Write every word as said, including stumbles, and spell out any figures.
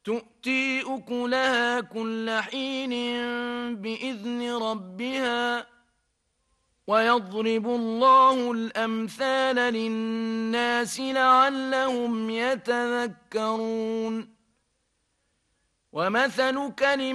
تؤتي أكلها كل حين بإذن ربها ويضرب الله الأمثال للناس لعلهم يتذكرون ومثل كلمة